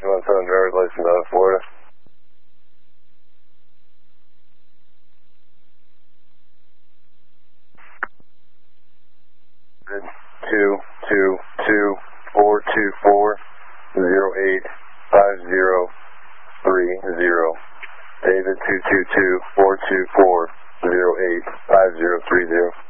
517 driver's license out of Florida. David 222-424-085030. David 222-424-085030.